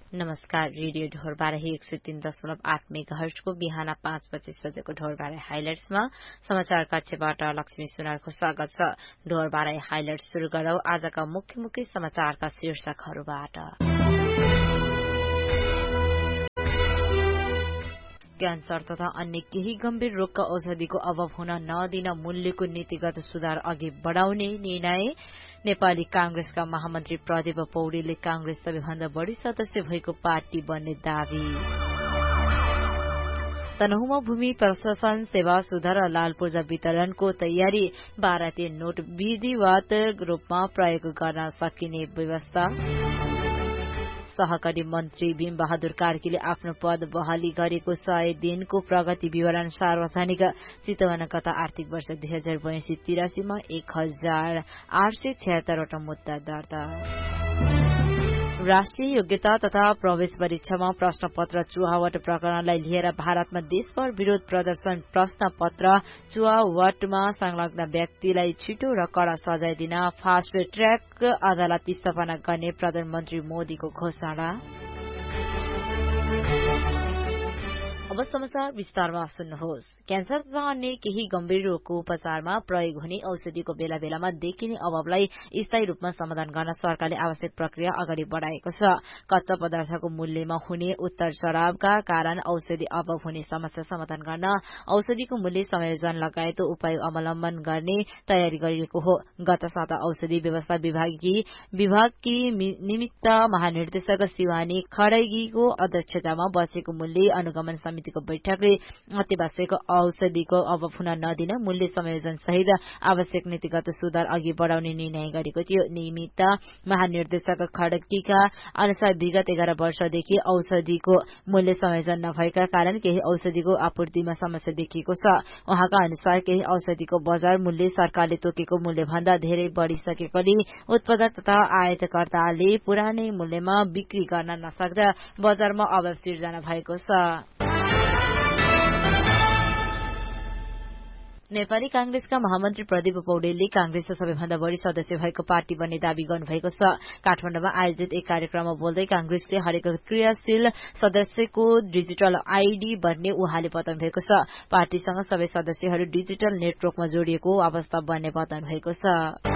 नमस्कार, रेडियो ढोरबारे 103.8 मेगाहर्जको बिहान 5:25 बजेको ढोरबारे हाइलाइट्समा समाचार कक्षबाट लक्ष्मी सुनारको स्वागत छ। ढोरबारे हाइलाइट्स शुरू गरौं आजका मुख्य समाचारका शीर्षकहरूबाट। क्यान्सर तथा अन्य केही गम्भीर रोगका औषधिको अभाव हुन नदिन मूल्यको नीतिगत सुधार अघि बढ़ाउने निर्णय। नेपाली कांग्रेसका महामन्त्री प्रदीप पौडेलले कांग्रेस सबैभन्दा बढ़ी सदस्य भएको पार्टी बन्ने दावी। तनहुमा भूमि प्रशासन सेवा सुधार र लाल पूर्जा वितरणको तयारी। भारतीय नोट विधिवत रूपमा प्रयोग गर्न सकिने व्यवस्था। सहकारी मन्त्री भीम बहादुर कार्कीले आफ्नो पद बहाली गरेको 100 दिनको प्रगति विवरण सार्वजनिक। चितवन गत आर्थिक वर्ष 2082-83 मा 1876 वटा मुद्दा दर्ता। राष्ट्रिय योग्यता तथा प्रवेश परीक्षामा प्रश्न पत्र चुहावट प्रकरणलाई लिएर भारतमा देशभर विरोध प्रदर्शन। प्रश्न पत्र चुहावटमा संलग्न व्यक्तिलाई छिटो र कड़ा सजाय दिन फास्ट ट्र्याक अदालत स्थापना गर्ने प्रधानमन्त्री मोदीको घोषणा। अब समाचार विस्तारमा सुन्नुहोस्। क्यान्सर तथा अन्य केही गम्भीर रोगको उपचारमा प्रयोग हुने औषधिको बेला बेलामा देखिने अभावलाई स्थायी रूपमा समाधान गर्न सरकारले आवश्यक प्रक्रिया अगाडि बढ़ाएको छ। कच्चा पदार्थको मूल्यमा हुने उत्तर चढ़ावका कारण औषधि अभाव हुने समस्या समाधान गर्न औषधिको मूल्य समायोजन लगायत उपाय अवलम्बन गर्ने तयारी गरिएको हो। गत साता औषधि व्यवस्था विभागकी निमित्त महानिर्देशक शिवानी खड़गीको अध्यक्षतामा बसेको मूल्य अनुगमन समितिको बैठकले अत्यावश्यक औषधिको अभाव हुन नदिन मूल्य समायोजन सहित आवश्यक नीतिगत सुधार अघि बढ़ाउने निर्णय गरेको थियो। निमित्त महानिर्देशक खड़गीका अनुसार विगत 11 वर्षदेखि औषधिको मूल्य समायोजन नभएका कारण केही औषधिको आपूर्तिमा समस्या देखिएको छ। उहाँका अनुसार केही औषधिको बजार मूल्य सरकारले तोकेको मूल्य भन्दा धेरै बढ़िसकेकोले उत्पादक तथा आयातकर्ताले पुरानै मूल्यमा बिक्री गर्न नसक्दा बजारमा अभाव सिर्जना भएको छ। नेपाली कांग्रेसका महामन्त्री प्रदीप पौडेलले कांग्रेसका सबैभन्दा बढ़ी सदस्य भएको पार्टी बन्ने दावी गर्नुभएको छ। काठमाडौँमा आयोजित एक कार्यक्रममा बोल्दै कांग्रेसले हरेक क्रियाशील सदस्यको डिजिटल आईडी बन्ने उहाँले बताउनु भएको छ। पार्टीसँग सबै सदस्यहरू डिजिटल नेटवर्कमा जोडिएको अवस्था बन्ने बताउनु भएको छ।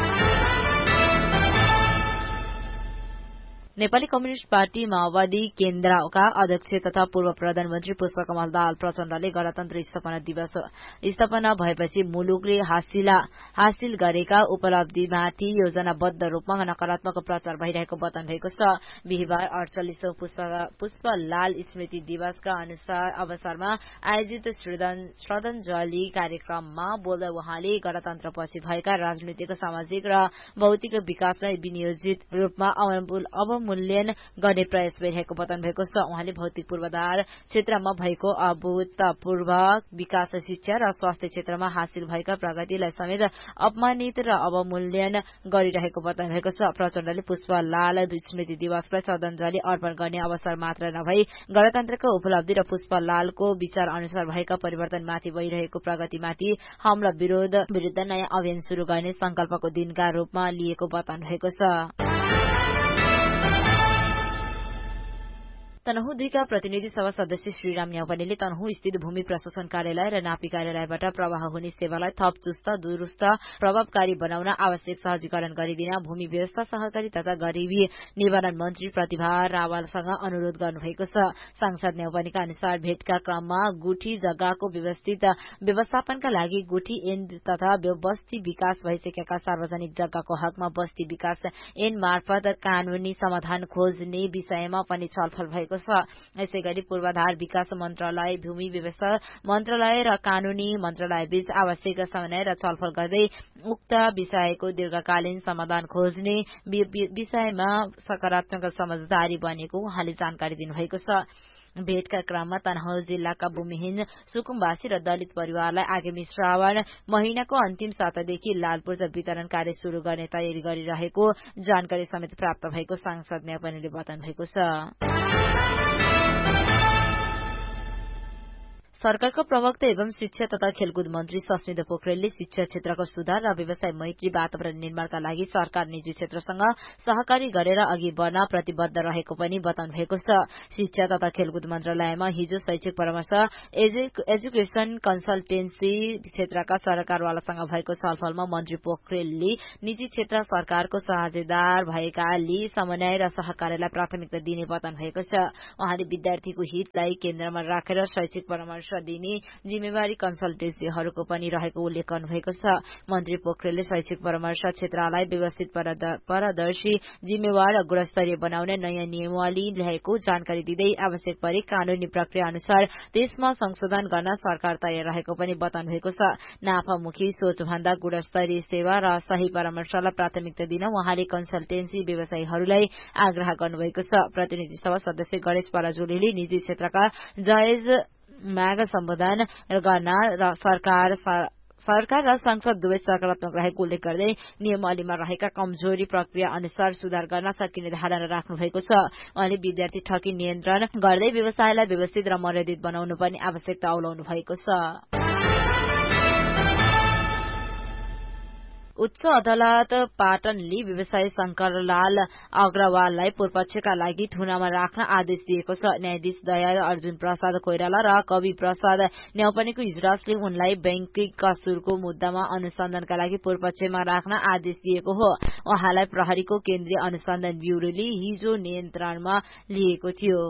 नेपाली कम्युनिष्ट पार्टी माओवादी केन्द्रका अध्यक्ष तथा पूर्व प्रधानमन्त्री पुष्पकमल दाहाल प्रचण्डले गणतन्त्र स्थापना भएपछि मुलुकले हासिल गरेका उपलब्धिमाथि योजनाबद्ध रूपमा नकारात्मक प्रचार भइरहेको बताउनु भएको छ। बिहिबार 48औं पुष्पलाल स्मृति दिवसका अवसरमा आयोजित श्रद्धाञ्जली कार्यक्रममा बोल्दै उहाँले गणतन्त्रपछि भएका राजनीतिक सामाजिक र भौतिक विकासलाई विनियोजित रूपमा अवमूल्यन गर्ने प्रयास भइरहेको बताउनु भएको छ। उहाँले भौतिक पूर्वाधार क्षेत्रमा भएको अभूतपूर्व विकास, शिक्षा र स्वास्थ्य क्षेत्रमा हासिल भएका प्रगतिलाई समेत अपमानित र अवमूल्यन गरिरहेको बताउनु भएको छ। प्रचण्डले पुष्पलाल स्मृति दिवसलाई श्रद्धाञ्जली अर्पण गर्ने अवसर मात्र नभई गणतन्त्रको उपलब्धि र पुष्पलालको विचार अनुसार भएका परिवर्तनमाथि भइरहेको प्रगतिमाथि हमला विरूद्ध नयाँ अभियान शुरू गर्ने संकल्पको दिनका रूपमा लिएको बताउनु भएको छ। तनहु 2 का प्रतिनिधि सभा सदस्य श्रीराम न्याउपानेले तनहु स्थित भूमि प्रशासन कार्यालय र नापी कार्यालयबाट प्रवाह हुने सेवालाई थप चुस्त, दुरूस्त, प्रभावकारी बनाउन आवश्यक सहजीकरण गरिदिन भूमि व्यवस्था, सहकारी तथा गरीबी निवारण मन्त्री प्रतिभा रावलसँग अनुरोध गर्नुभएको छ। सांसद न्याउपानेका अनुसार भेटका क्रममा गुठी जग्गाको व्यवस्थित व्यवस्थापनका लागि गुठी ऐन तथा बस्ती विकास भइसकेका सार्वजनिक जग्गाको हकमा बस्ती विकास ऐन मार्फत कानूनी समाधान खोज्ने विषयमा पनि छलफल भएको छ। यसैगरी पूर्वाधार विकास मन्त्रालय, भूमि व्यवस्था मन्त्रालय र कानूनी मन्त्रालय बीच आवश्यक समन्वय र छलफल गर्दै उक्त विषयको दीर्घकालीन समाधान खोज्ने विषयमा सकारात्मक समझदारी बनेको उहाँले जानकारी दिनुभएको छ। भेटका क्रममा तनहुँ जिल्लाका भूमिहीन सुकुम्बासी र दलित परिवारलाई आगामी श्रावण महिनाको अन्तिम सातादेखि लाल पूर्जा वितरण कार्य शुरू गर्ने तयारी गरिरहेको जानकारी समेत प्राप्त भएको सांसद न्याउपानेले बताउनु भएको छ। सरकारका प्रवक्ता एवं शिक्षा तथा खेलकुद मन्त्री सस्मित पोखरेलले शिक्षा क्षेत्रको सुधार र व्यवसाय मैत्री वातावरण निर्माणका लागि सरकार निजी क्षेत्रसँग सहकारी गरेर अघि बढ़न प्रतिबद्ध रहेको पनि बताउनु भएको छ। शिक्षा तथा खेलकुद मन्त्रालयमा हिजो शैक्षिक परामर्श एजुकेशन कन्सल्टेन्सी क्षेत्रका सरकारवालासँग भएको छलफलमा मन्त्री पोखरेलले निजी क्षेत्र सरकारको साझेदार भएकाले समन्वय र सहकार्यलाई प्राथमिकता दिने बताउनु भएको छ। उहाँले विद्यार्थीको हितलाई केन्द्रमा राखेर शैक्षिक परामर्श दिने जिम्मेवारी कन्सल्टेन्सीहरूको पनि रहेको उल्लेख गर्नुभएको छ। मन्त्री पोखरेलले शैक्षिक परामर्श क्षेत्रलाई व्यवस्थित पारदर्शी जिम्मेवार र गुणस्तरीय बनाउने नयाँ नियमावली ल्याएको जानकारी दिँदै आवश्यक परे कानूनी प्रक्रिया अनुसार त्यसमा संशोधन गर्न सरकार तयार रहेको पनि बताउनु भएको छ। नाफामुखी सोचभन्दा गुणस्तरीय सेवा र सही परामर्शलाई प्राथमिकता दिन उहाँले कन्सल्टेन्सी व्यवसायीहरूलाई आग्रह गर्नुभएको छ। प्रतिनिधि सभा सदस्य गणेश पराजुलीले निजी क्षेत्रका जायज माग सम्बोधन गर्न र सरकार र संसद दुवै सकारात्मक रहेको उल्लेख गर्दै नियमावलीमा रहेका कमजोरी प्रक्रिया अनुसार सुधार गर्न सकिने धारणा राख्नु भएको छ। उहाँले विद्यार्थी ठगी नियन्त्रण गर्दै व्यवसायलाई व्यवस्थित र मर्यादित बनाउनु पनि आवश्यकता औलाउनु भएको छ। उच्च अदालत पाटनले व्यवसायी शंकरलाल अग्रवाललाई पूर्वपक्षका लागि थुनामा राख्न आदेश दिएको छ। न्यायाधीश दया अर्जुन प्रसाद कोइराला र कवि प्रसाद न्याउपानेको इजलासले उनलाई बैंकिङ कसुरको मुद्दामा अनुसन्धानका लागि पूर्वपक्षमा राख्न आदेश दिएको हो। उहाँलाई प्रहरीको केन्द्रीय अनुसन्धान ब्यूरोले हिजो नियन्त्रणमा लिएको थियो।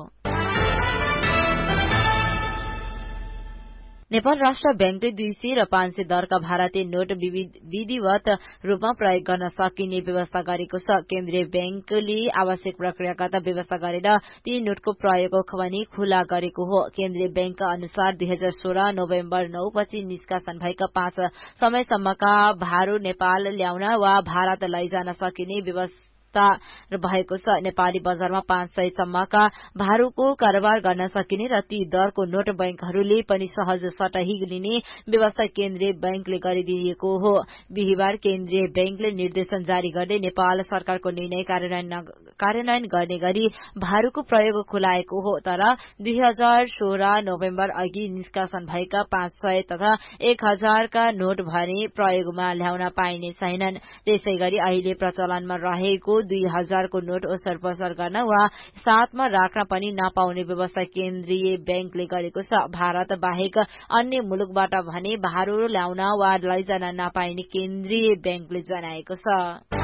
नेपाल राष्ट्र ब्याङ्कले 200 र 500 दरका भारतीय नोट विधिवत रूपमा प्रयोग गर्न सकिने व्यवस्था गरेको छ। केन्द्रीय ब्याङ्कले आवश्यक प्रक्रियागत व्यवस्था गरेर ती नोटको प्रयोग पनि खुला गरेको हो। केन्द्रीय ब्याङ्कका अनुसार 2016 नोभेम्बर 9 पछि निष्कासन भएका 5 समयसम्मका भारू नेपाल ल्याउन वा भारत लैजान सकिने व्यवस्था भएको छ। नेपाली बजारमा 500 सम्मका भारूको कारोबार गर्न सकिने र ती दरको नोट बैंकहरूले पनि सहज सटही लिने व्यवस्था केन्द्रीय बैंकले गरिदिएको हो। बिहिबार केन्द्रीय बैंकले निर्देशन जारी गर्दै नेपाल सरकारको निर्णय कार्यान्वयन गर्ने गरी भारूको प्रयोग खुलाएको हो। तर 2016 नोभेम्बर अघि निष्कासन भएका 500 तथा 1000 का नोट भने प्रयोगमा ल्याउन पाइने छैनन्। त्यसैगरी अहिले प्रचलनमा रहेको 2000 को नोट ओसर पसर गर्न वा साथमा राख्न पनि नपाउने व्यवस्था केन्द्रीय बैंकले गरेको छ। भारत बाहेक अन्य मुलुकबाट भने भारू ल्याउन वा लैजान नपाइने केन्द्रीय बैंकले जनाएको छ।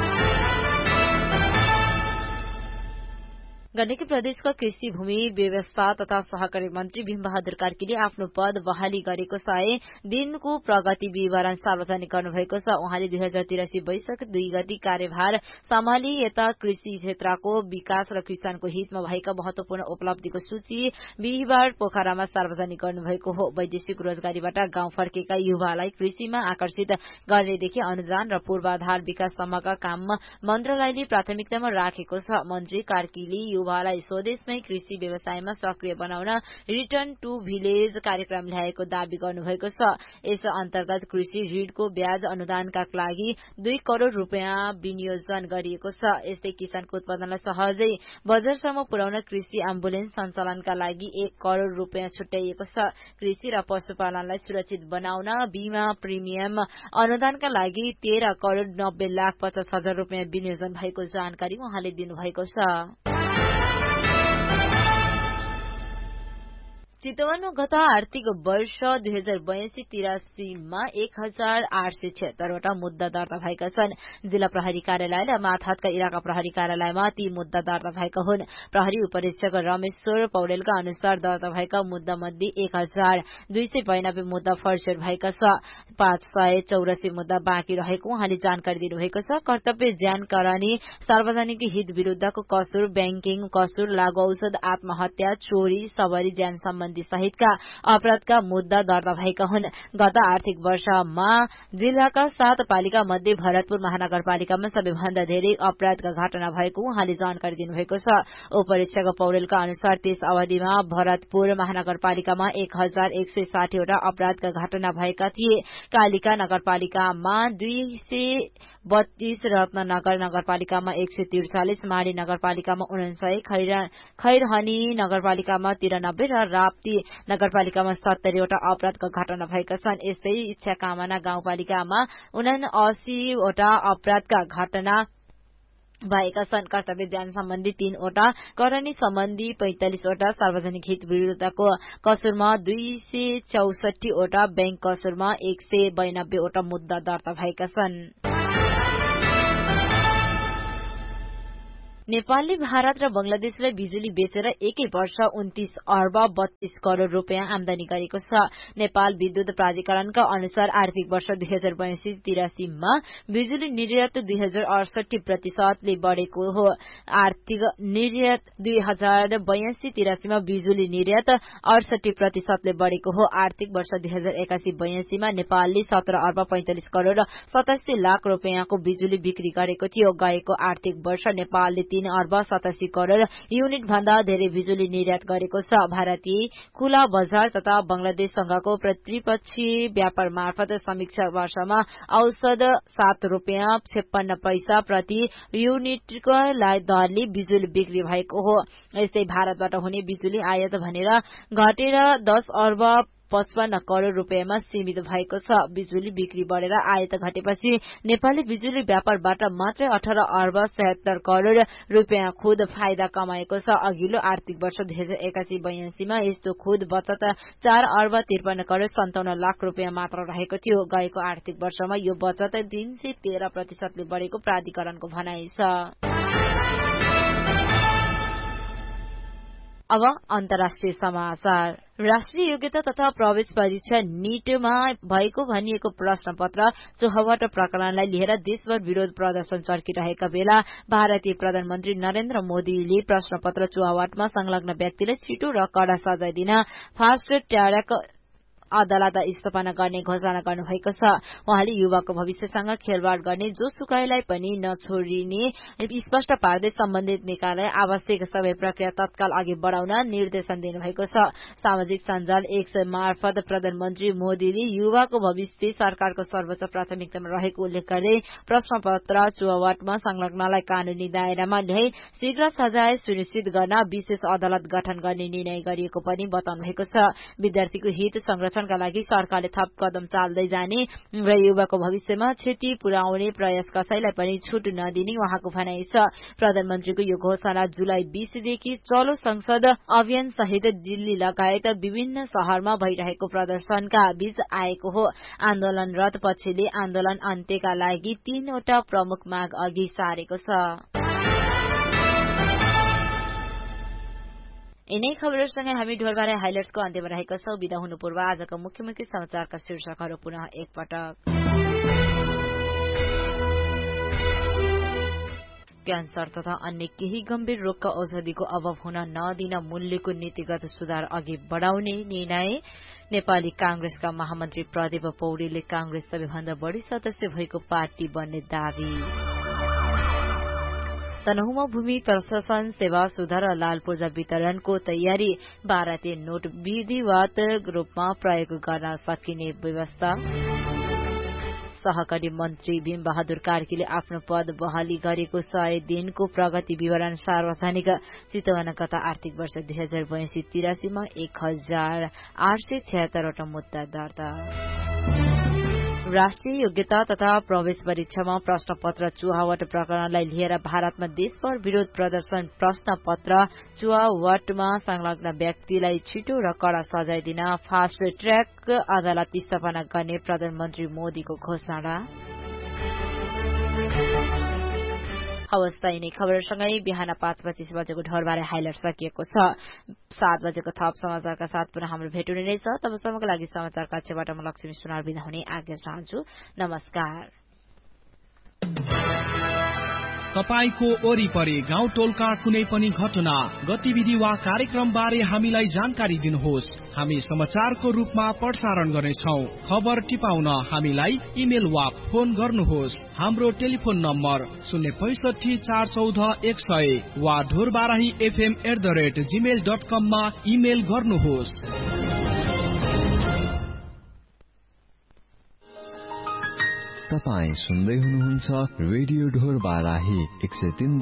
गण्डकी प्रदेशका कृषि भूमि व्यवस्था तथा सहकारी मन्त्री भीमबहादुर कार्कीले आफ्नो पद बहाली गरेको 100 दिनको प्रगति विवरण सार्वजनिक गर्नुभएको छ। उहाँले 2083 वैशाख 2 गते कार्यभार सम्हाली यता कृषि क्षेत्रको विकास र किसानको हितमा भएका महत्वपूर्ण उपलब्धिको सूची बिहिबार पोखरामा सार्वजनिक गर्नुभएको हो। वैदेशिक रोजगारीबाट गाउँ फर्केका युवालाई कृषिमा आकर्षित गर्नेदेखि अनुदान र पूर्वाधार विकाससम्मका काम मन्त्रालयले प्राथमिकतामा राखेको छ। मन्त्री कार्कीले युवालाई स्वदेशमै कृषि व्यवसायमा सक्रिय बनाउन रिटर्न टू भिलेज कार्यक्रम ल्याएको दावी गर्नुभएको छ। यस अन्तर्गत कृषि ऋणको ब्याज अनुदानका लागि 2 करोड़ रूपियाँ विनियोजन गरिएको छ। यस्तै किसानको उत्पादनलाई सहजै बजारसम्म पुर्याउन कृषि एम्बुलेन्स सञ्चालनका लागि 1 करोड़ रूपियाँ छुट्याइएको छ। कृषि र पशुपालनलाई सुरक्षित बनाउन बीमा प्रिमियम अनुदानका लागि 13 करोड़ 90 लाख 50 हजार रूपियाँ विनियोजन भएको जानकारी उहाँले दिनुभएको छ। चितवनमा गत आर्थिक वर्ष 2082-83 मा 1876 वटा मुद्दा दर्ता भएका छन्। जिल्ला प्रहरी कार्यालय र माथहातका इलाका प्रहरी कार्यालयमा ती मुद्दा दर्ता भएका हुन्। प्रहरी उपरीक्षक रमेश्वर पौडेलका अनुसार दर्ता भएका मुद्दा मध्ये 1292 मुद्दा फर्सेर भएका छ। 584 मुद्दा बाँकी रहेको उहाँले जानकारी दिनुभएको छ। कर्तव्य ज्यान करानी, सार्वजनिक हित विरूद्धको कसुर, ब्याङ्किङ कसुर, लागू औषध, आत्महत्या, चोरी, सबरी, ज्यान सम्बन्धी सहितका अपराधका मुद्दा दर्ता भएका हुन्। गत आर्थिक वर्षमा जिल्लाका 7 पालिका मध्ये भरतपुर महानगरपालिकामा सबैभन्दा धेरै अपराधका घटना भएको उहाँले जानकारी दिनुभएको छ। उपरीक्षक पौडेलका अनुसार त्यस अवधिमा भरतपुर महानगरपालिकामा 1160 वटा अपराधका घटना भएका थिए। कालिका नगरपालिकामा 232, रत्ननगर नगरपालिकामा 143, माडी नगरपालिकामा 49, खैरहनी नगरपालिकामा 93 र राप्ती नगरपालिकामा 70 वटा अपराधका घटना भएका छन्। यस्तै इच्छाकामना गाउँपालिकामा 79 वटा अपराधका घटना भएका छन्। कर्तव्य ज्यान सम्बन्धी 3 वटा, करणी सम्बन्धी 45 वटा, सार्वजनिक हित विरुद्धको कसुरमा 264 वटा, बैंक कसुरमा 192 वटा मुद्दा दर्ता भएका छन्। नेपालले भारत र बंगलादेशलाई बिजुली बेचेर एकै वर्ष 29 अर्ब 32 करोड़ रुपियाँ आमदानी गरेको छ। नेपाल विद्युत प्राधिकरणका अनुसार आर्थिक वर्ष 2082-83 मा बिजुली निर्यात 2068% ले बढ़ेको हो। आर्थिक निर्यात 2082-83 मा बिजुली निर्यात 68% ले बढ़ेको हो। आर्थिक वर्ष 2081-82 मा नेपालले 17 अर्ब 45 करोड़ 87 लाख रुपियाँको बिजुली बिक्री गरेको थियो। गएको आर्थिक वर्ष नेपालले 3 अर्ब 87 करोड़ युनिट भन्दा धेरै बिजुली निर्यात गरेको छ। भारतीय खुला बजार तथा बंगलादेशसँगको त्रिपक्षीय व्यापार मार्फत समीक्षा वर्षमा औसत 7 रुपियाँ 56 पैसा प्रति युनिटको दरले बिजुली बिक्री भएको हो। यस्तै भारतबाट हुने बिजुली आयात भनेर घटेर 10 अर्ब 55 करोड़ रुपियाँमा सीमित भएको छ। बिजुली बिक्री बढेर आयात घटेपछि नेपालले बिजुली व्यापारबाट मात्रै 18 अर्ब 76 करोड़ रुपियाँ खुद फाइदा कमाएको छ। अघिल्लो आर्थिक वर्ष 2081-82 मा यस्तो खुद बचत 4 अर्ब 53 करोड़ 57 लाख रुपियाँ मात्र रहेको थियो। गएको आर्थिक वर्षमा यो बचत 313% ले बढ़ेको प्राधिकरणको भनाइ छ। अब अन्तर्राष्ट्रिय समाचार। राष्ट्रिय योग्यता तथा प्रवेश परीक्षा नीटमा भएको भनिएको प्रश्न पत्र चुहावट प्रकरणलाई लिएर देशभर विरोध प्रदर्शन चर्किरहेका बेला भारतीय प्रधानमन्त्री नरेन्द्र मोदीले प्रश्न पत्र चुहावटमा संलग्न व्यक्तिलाई छिटो र कड़ा सजाय दिन फास्ट ट्र्याक अदालत स्थापना गर्ने घोषणा गर्नुभएको छ। उहाँले युवाको भविष्यसँग खेलवाड़ गर्ने जोसुकैलाई पनि नछोडिने स्पष्ट पार्दै सम्बन्धित निकायलाई आवश्यक सबै प्रक्रिया तत्काल अघि बढ़ाउन निर्देशन दिनुभएको छ। सामाजिक सञ्जाल एक्स मार्फत प्रधानमन्त्री मोदीले युवाको भविष्य सरकारको सर्वोच्च प्राथमिकतामा रहेको उल्लेख गर्दै प्रश्न पत्र चुहावटमा संलग्नलाई कानूनी दायरामा ल्याई शीघ्र सजाय सुनिश्चित गर्न विशेष अदालत गठन गर्ने निर्णय गरिएको पनि बताउनु भएको छ। विद्यार्थीको हित संरक्षण का लागि सरकारले थप कदम चाल्दै जाने र युवाको भविष्यमा क्षति पुर्याउने प्रयास कसैलाई पनि छुट नदिने उहाँको भनाइ छ। प्रधानमन्त्रीको यो घोषणा जुलाई 20 देखि चलो संसद अभियान सहित दिल्ली लगायत विभिन्न शहरमा भइरहेको प्रदर्शनका बीच आएको हो। आन्दोलनरत पक्षले आन्दोलन अन्त्यका लागि 3 वटा प्रमुख माग अघि सारेको छ। यिनै खबरसँगै हामी ढोलबारे हाइलाइट्सको अन्त्यमा रहेका छौं। बिदा हुनु पूर्व आजको मुख्य मुख्य समाचारका शीर्षकहरू पुनः एकपटक। क्यान्सर तथा अन्य केही गम्भीर रोगका औषधिको अभाव हुन नदिन मूल्यको नीतिगत सुधार अघि बढ़ाउने निर्णय। नेपाली कांग्रेसका महामन्त्री प्रदीप पौडेलले कांग्रेस सबैभन्दा बढ़ी सदस्य भएको पार्टी बन्ने दावी। तनहुमा भूमि प्रशासन सेवा सुधार र लाल पूर्जा वितरणको तयारी। भारतीय नोट विधिवत रूपमा प्रयोग गर्न सकिने व्यवस्था। सहकारी मन्त्री भीम बहादुर कार्कीले आफ्नो पद बहाली गरेको 100 दिनको प्रगति विवरण सार्वजनिक। चितवन गत आर्थिक वर्ष 2082-83 मा 1876 वटा मुद्दा दर्ता। राष्ट्रिय योग्यता तथा प्रवेश परीक्षामा प्रश्न पत्र चुहावट प्रकरणलाई लिएर भारतमा देशभर विरोध प्रदर्शन। प्रश्न पत्र चुहावटमा संलग्न व्यक्तिलाई छिटो र कड़ा सजाय दिन फास्ट ट्र्याक अदालत स्थापना गर्ने प्रधानमन्त्री मोदीको घोषणा। हवस् त यिनै खबरसँगै बिहान 5:25 बजेको ढोलबारे हाइलाइट सकिएको छ। 7 बजेको थप समाचारका साथ पुनः हाम्रो भेट हुने नै छ। तबसम्मको लागि समाचार कक्षबाट म लक्ष्मी सुनार बिदा हुने आज्ञा चाहन्छु। नमस्कार। तपाईको वरिपरि गाउँ टोलका कुनै पनि घटना गतिविधि वा कार्यक्रम बारे हामीलाई जानकारी दिनुहोस्। हामी समाचारको रूपमा प्रसारण गर्नेछौं। खबर टिपाउन हामीलाई इमेल वा फोन गर्नुहोस्। हाम्रो टेलिफोन नम्बर 065 414 100 वा ढोरबाराही fm@gmail.com मा इमेल गर्नुहोस्। तपाई सुन्दै हुनुहुन्छ radio Dhorbarahi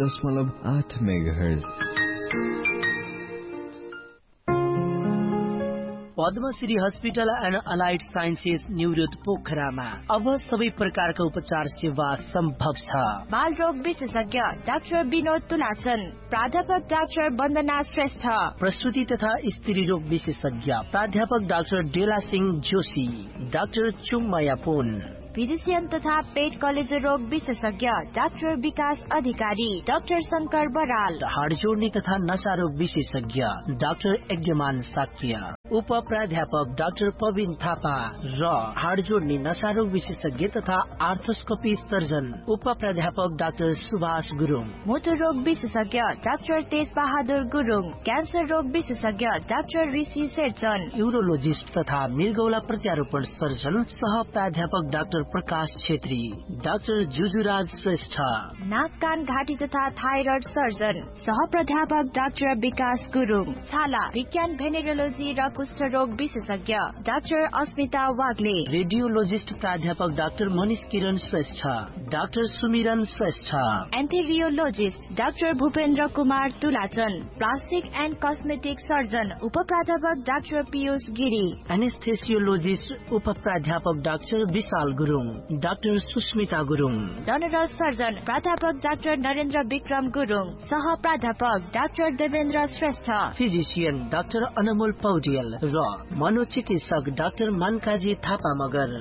103.8 megahertz. Padmashri hospital and allied sciences New Road पोखरामा अब सबै प्रकारका उपचार सेवा सम्भव छ। बाल रोग विशेषज्ञ डाक्टर विनोद तुलाचन, प्राध्यापक डाक्टर वन्दना श्रेष्ठ, प्रसूति तथा स्त्री रोग विशेषज्ञ प्राध्यापक डाक्टर डेला सिंह जोशी, डाक्टर चुङमाया पुन, फिजिशियन तथा पेट कलेजो रोग विशेषज्ञ डाक्टर विकास अधिकारी, डाक्टर शंकर बराल, हाड जोड्ने तथा नशा रोग विशेषज्ञ डाक्टर यज्ञमान साक्य, उप प्राध्यापक डाक्टर प्रवीण थापा र हाड जोड्ने नशा रोग विशेषज्ञ तथा आर्थोस्कोपी सर्जन उप प्राध्यापक डाक्टर सुभाष गुरुङ, मोटो रोग विशेषज्ञ डाक्टर तेज बहादुर गुरुङ, क्यान्सर रोग विशेषज्ञ डाक्टर ऋषि शेरचन, यूरोलोजिस्ट तथा मृगौला प्रत्यारोपण सर्जन सह प्राध्यापक डाक्टर प्रकाश छेत्री, डाक्टर जुजुराज श्रेष्ठ, नाक कान घाँटी तथा थाइरोइड सर्जन सह प्राध्यापक डाक्टर विकास गुरुङ, छाला विज्ञान भेनेरोलोजी र कुष्ठ रोग विशेषज्ञ डाक्टर अस्मिता वाग्ले, रेडियोलोजिस्ट प्राध्यापक डाक्टर मनिष किरण श्रेष्ठ, डाक्टर सुमिरन Shrestha, एन्थेरियोलोजिस्ट doctor Bhupendra Kumar तुलाचन, plastic and cosmetic surgeon उप प्राध्यापक डाक्टर पीयूष गिरी, एनेस्थेसियोलोजिस्ट उप प्राध्यापक डाक्टर विशाल Gurung, doctor Susmita Gurung, general surgeon प्राध्यापक डाक्टर नरेन्द्र विक्रम गुरुङ, सह प्राध्यापक doctor Devendra Shrestha, physician doctor अनमोल पौडेल र मनोचिकित्सक doctor मनकाजी Thapa Magar.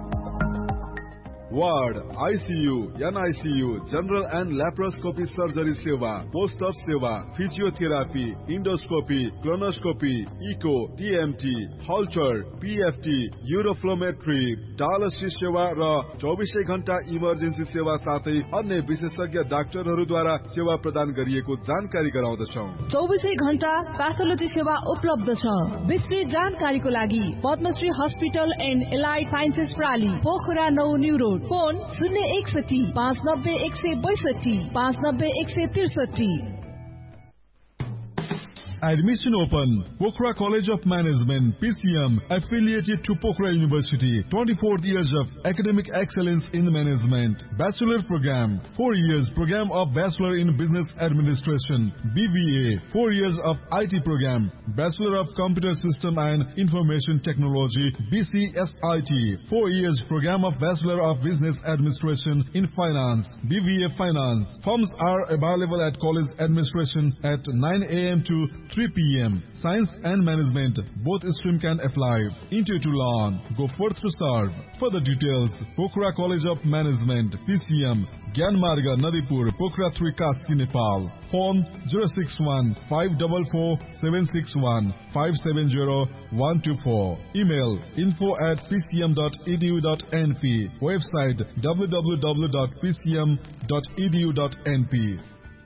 Ward, ICU, NICU, general and laparoscopy surgery सेवा, पोस्ट अप सेवा, physiotherapy, endoscopy, colonoscopy, eco, TMT, हल्चर, PFT, uroflowmetry, dialysis सेवा र 24 घण्टा इमर्जेन्सी सेवा साथै अन्य विशेषज्ञ डाक्टरहरूद्वारा सेवा प्रदान गरिएको जानकारी गराउँदछौँ। 24 घण्टा प्याथोलोजी सेवा उपलब्ध छ। विस्तृत जानकारीको लागि Padmashri hospital and allied sciences प्राली, Pokhara 9 new road, phone 061 590 162 590 163। Admission open. Pokhara College of Management, PCM, affiliated to Pokhara University. 24 years of academic excellence in management. Bachelor program, 4 years program of Bachelor in Business Administration. BBA, 4 years of IT program. Bachelor of Computer System and Information Technology, BCSIT. 4 years program of Bachelor of Business Administration in Finance, BBA Finance. Forms are available at College Administration at 9 a.m. to 3 p.m. Science and Management, both stream can apply. Intake to learn. Go forth to serve. Further details, Pokhara College of Management, PCM, Gyanmarga, Nadipur, Pokhara 3, Kaski, Nepal. Phone 061 544 761 570 124. Email info@pcm.edu.np. Website www.pcm.edu.np.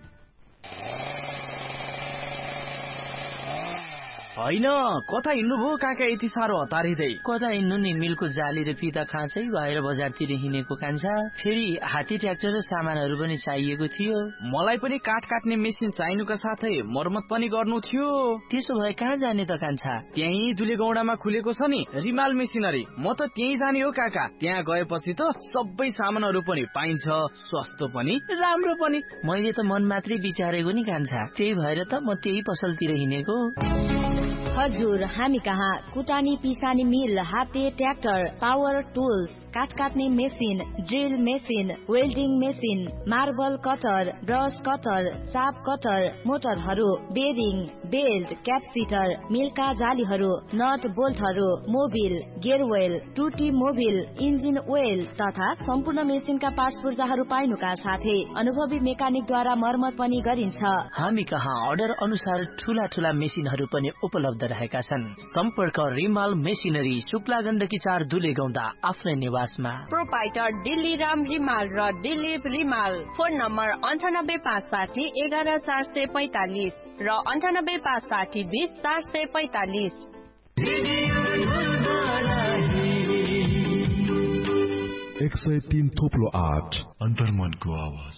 होइन कता हिँड्नु भो काका यति साह्रो हतारिँदै? कता हिँड्नु नि, मिलको जाली र फिता खाँचै भएर बजारतिर हिँडेको कान्छा। फेरि हात्ती ट्र्याक्टर र सामानहरू पनि चाहिएको थियो। मलाई पनि काठ काट्ने मेसिन चाहिनुका साथै मर्मत पनि गर्नु थियो। त्यसो भए कहाँ जाने त कान्छा? त्यही दुलेगौडामा खुलेको छ नि रिमाल मेसिनरी, म त त्यही जाने हो काका। त्यहाँ गएपछि त सबै सामानहरू पनि पाइन्छ, सस्तो पनि राम्रो पनि। मैले त मन मात्रै विचारेको नि कान्छा, त्यही भएर त म त्यही पसलतिर हिँडेको। हजुर, हामी कहाँ कुटानी पिसानी मिल, हाते ट्र्याक्टर, पावर टुल्स, काठ काट्ने machine, drill machine, welding machine, marble cutter, brush cutter, चाप cutter, मोटरहरू, bearing, belt, क्यापसिटर, मिलका जालीहरू, not बोल्टहरू, Mobil, gear well, टुटी मोबिल, इन्जिन ओइल तथा सम्पूर्ण मेसिनका पार्ट्स पूर्जाहरू पाइनुका साथै अनुभवी मेकानिकद्वारा मर्मत पनि गरिन्छ। हामी कहाँ अर्डर अनुसार ठूला ठूला मेसिनहरू पनि उपलब्ध रहेका छन्। सम्पर्क रिमाल मेसिनरी, शुक्ला गण्डकी 4 दुलेगौंडा, आफ्नै निवासमा। प्रोपाइटर दिल्ली राम रिमाल र दिलीप रिमाल। फोन नम्बर 9856 11445 र 9856 20445। 103 थोप्लो 8 अन्तर्मनको आवाज।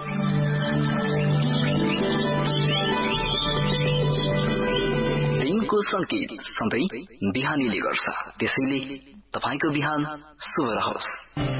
दिनको संकेत सधैँ बिहानीले गर्छ, त्यसैले तपाईको बिहान शुभ रहोस्।